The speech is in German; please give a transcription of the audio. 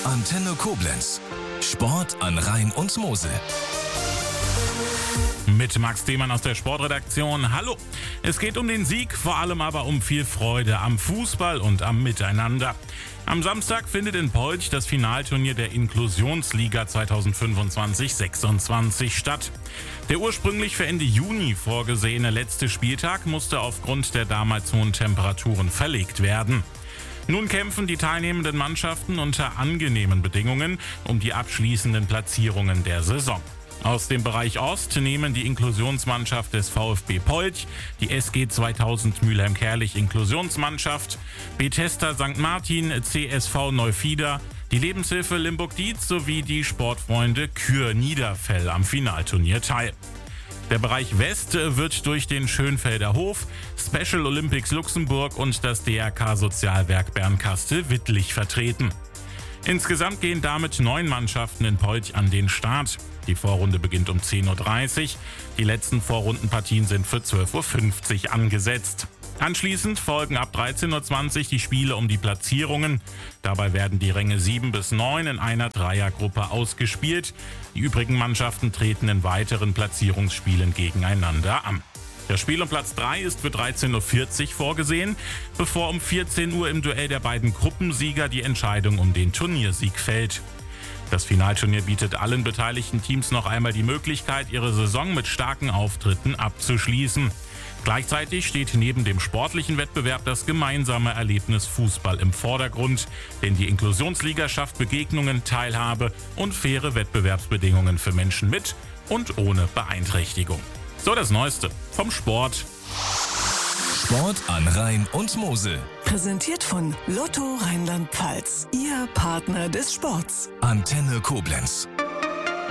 Antenne Koblenz. Sport an Rhein und Mosel. Mit Max Demann aus der Sportredaktion. Hallo! Es geht um den Sieg, vor allem aber um viel Freude am Fußball und am Miteinander. Am Samstag findet in Polch das Finalturnier der Inklusionsliga 2025-26 statt. Der ursprünglich für Ende Juni vorgesehene letzte Spieltag musste aufgrund der damals hohen Temperaturen verlegt werden. Nun kämpfen die teilnehmenden Mannschaften unter angenehmen Bedingungen um die abschließenden Platzierungen der Saison. Aus dem Bereich Ost nehmen die Inklusionsmannschaft des VfB Polch, die SG 2000 Mülheim-Kärlich Inklusionsmannschaft, Bethesda St. Martin, CSV Neufieder, die Lebenshilfe Limburg-Dietz sowie die Sportfreunde Kür Niederfell am Finalturnier teil. Der Bereich West wird durch den Schönfelder Hof, Special Olympics Luxemburg und das DRK Sozialwerk Bernkastel-Wittlich vertreten. Insgesamt gehen damit 9 Mannschaften in Polch an den Start. Die Vorrunde beginnt um 10.30 Uhr. Die letzten Vorrundenpartien sind für 12.50 Uhr angesetzt. Anschließend folgen ab 13.20 Uhr die Spiele um die Platzierungen. Dabei werden die Ränge 7 bis 9 in einer Dreiergruppe ausgespielt. Die übrigen Mannschaften treten in weiteren Platzierungsspielen gegeneinander an. Das Spiel um Platz 3 ist für 13.40 Uhr vorgesehen, bevor um 14 Uhr im Duell der beiden Gruppensieger die Entscheidung um den Turniersieg fällt. Das Finalturnier bietet allen beteiligten Teams noch einmal die Möglichkeit, ihre Saison mit starken Auftritten abzuschließen. Gleichzeitig steht neben dem sportlichen Wettbewerb das gemeinsame Erlebnis Fußball im Vordergrund, denn die Inklusionsliga schafft Begegnungen, Teilhabe und faire Wettbewerbsbedingungen für Menschen mit und ohne Beeinträchtigung. So das Neueste vom Sport. Sport an Rhein und Mosel. Präsentiert von Lotto Rheinland-Pfalz. Ihr Partner des Sports. Antenne Koblenz.